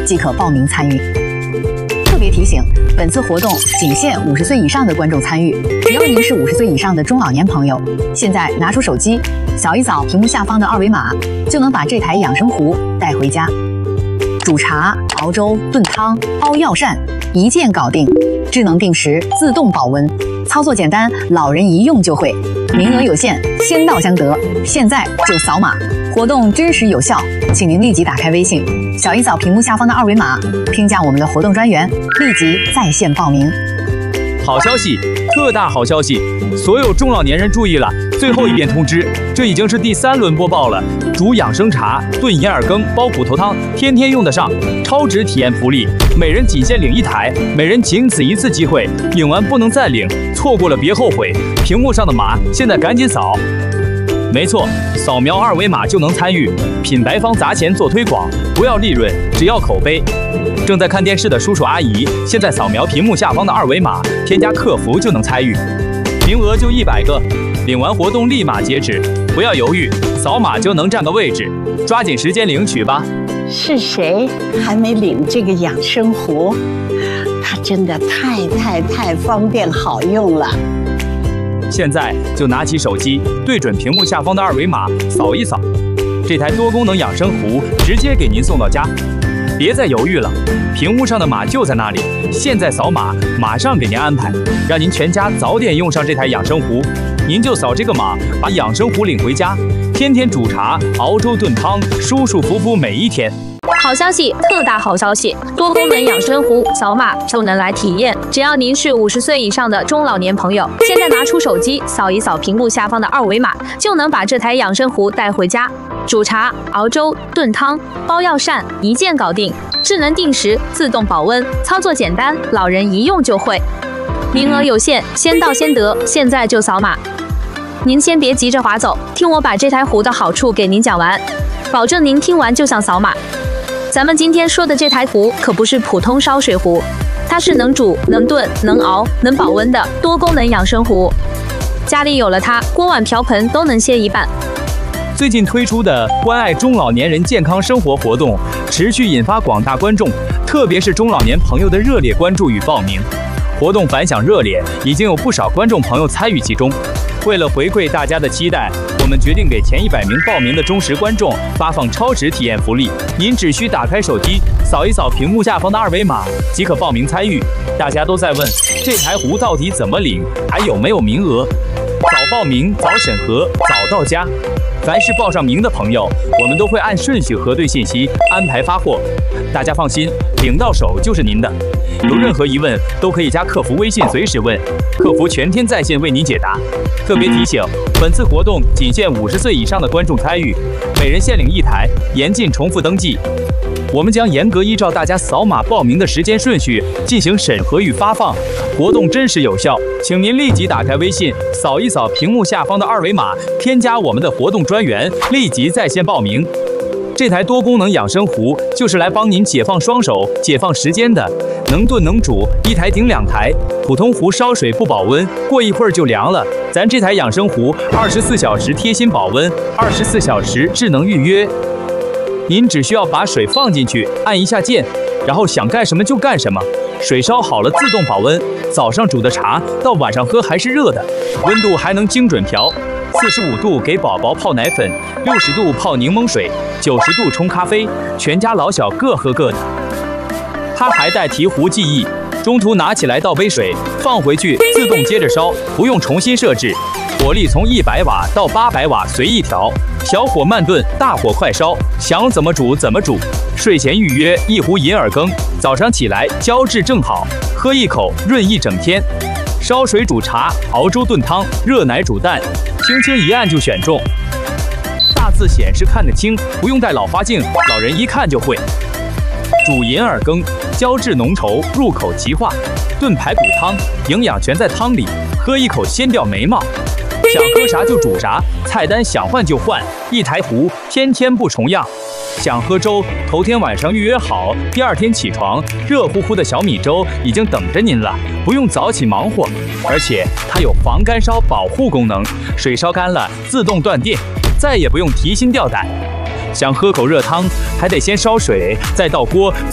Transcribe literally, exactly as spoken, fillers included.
即可报名参与。特别提醒，本次活动仅限五十岁以上的观众参与，只要您是五十岁以上的中老年朋友，现在拿出手机扫一扫屏幕下方的二维码，就能把这台养生壶带回家。煮茶、熬粥、炖汤、煲药膳，一键搞定，智能定时，自动保温，操作简单，老人一用就会。名额有限，先到先得，现在就扫码。活动真实有效，请您立即打开微信，扫一扫屏幕下方的二维码，添加我们的活动专员，立即在线报名。 好消息，特大好消息！所有中老年人注意了，最后一遍通知，这已经是第三轮播报了。煮养生茶、炖银耳羹、煲骨头汤，天天用得上，超值体验福利，每人仅限领一台，每人仅此一次机会，领完不能再领，错过了别后悔。屏幕上的码，现在赶紧扫。没错，扫描二维码就能参与，品牌方砸钱做推广，不要利润，只要口碑。正在看电视的叔叔阿姨，现在扫描屏幕下方的二维码，添加客服就能参与，名额就一百个，领完活动立马截止，不要犹豫，扫码就能占个位置，抓紧时间领取吧。 是谁还没领这个养生壶？它真的太太太方便好用了。 现在就拿起手机，对准屏幕下方的二维码，扫一扫，这台多功能养生壶直接给您送到家。别再犹豫了，屏幕上的码就在那里，现在扫码，马上给您安排，让您全家早点用上这台养生壶。您就扫这个码，把养生壶领回家，天天煮茶、熬粥、炖汤，舒舒服服每一天。 好消息，特大好消息！多功能养生壶，扫码就能来体验。只要您是五十岁以上的中老年朋友，现在拿出手机扫一扫屏幕下方的二维码，就能把这台养生壶带回家。煮茶、熬粥、炖汤、煲药膳，一键搞定，智能定时，自动保温，操作简单，老人一用就会。名额有限，先到先得，现在就扫码。您先别急着划走，听我把这台壶的好处给您讲完，保证您听完就想扫码。咱们今天说的这台壶可不是普通烧水壶，它是能煮、能炖、能熬、能保温的多功能养生壶。家里有了它，锅碗瓢盆都能歇一半。 最近推出的关爱中老年人健康生活活动，持续引发广大观众，特别是中老年朋友的热烈关注与报名。活动反响热烈，已经有不少观众朋友参与其中。为了回馈大家的期待，我们决定给前一百名报名的忠实观众发放超值体验福利。您只需打开手机，扫一扫屏幕下方的二维码，即可报名参与。大家都在问，这台壶到底怎么领，还有没有名额？早报名，早审核，早到家。凡是报上名的朋友，我们都会按顺序核对信息，安排发货。大家放心，领到手就是您的。有任何疑问，都可以加客服微信随时问，客服全天在线为您解答。特别提醒，本次活动仅限五十岁以上的观众参与，每人限领一台，严禁重复登记。我们将严格依照大家扫码报名的时间顺序进行审核与发放，活动真实有效，请您立即打开微信，扫一扫屏幕下方的二维码，添加我们的活动专员，立即在线报名。这台多功能养生壶就是来帮您解放双手、解放时间的，能炖能煮，一台顶两台。普通壶烧水不保温，过一会儿就凉了。咱这台养生壶二十四小时贴心保温，二十四小时智能预约。您只需要把水放进去，按一下键，然后想干什么就干什么。水烧好了自动保温，早上煮的茶到晚上喝还是热的，温度还能精准调。四十五度给宝宝泡奶粉，六十度泡柠檬水，九十度冲咖啡，全家老小各喝各的。它还带提壶记忆，中途拿起来倒杯水，放回去自动接着烧，不用重新设置。火力从一百瓦到八百瓦随意调，小火慢炖，大火快烧，想怎么煮怎么煮。睡前预约一壶银耳羹，早上起来胶质正好，喝一口润一整天。烧水煮茶，熬粥炖汤，热奶煮蛋，轻轻一按就选中。大字显示看得清，不用戴老花镜，老人一看就会。煮银耳羹，胶质浓稠，入口即化。炖排骨汤，营养全在汤里，喝一口先掉眉毛。想喝啥就煮啥，菜单想换就换，一台壶，天天不重样。想喝粥，头天晚上预约好，第二天起床，热乎乎的小米粥已经等着您了，不用早起忙活。而且它有防干烧保护功能，水烧干了自动断电，再也不用提心吊胆。想喝口热汤，还得先烧水，再倒锅，